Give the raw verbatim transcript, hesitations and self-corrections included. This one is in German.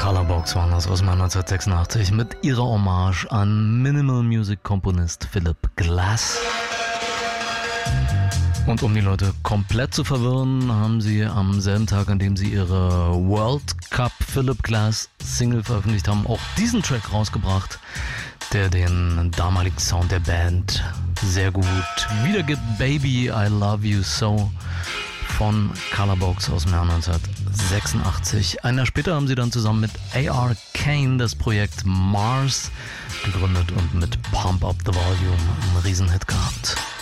Colorbox waren das aus dem Jahr neunzehnhundertsechsundachtzig mit ihrer Hommage an Minimal Music Komponist Philip Glass. Und um die Leute komplett zu verwirren, haben sie am selben Tag, an dem sie ihre World Cup Philip Glass Single veröffentlicht haben, auch diesen Track rausgebracht, der den damaligen Sound der Band sehr gut wiedergibt. Baby, I Love You So von Colorbox aus dem Jahr neunzehnhundertsechsundachtzig. Ein Jahr später haben sie dann zusammen mit A R Kane das Projekt Mars gegründet und mit Pump Up the Volume einen Riesenhit gehabt.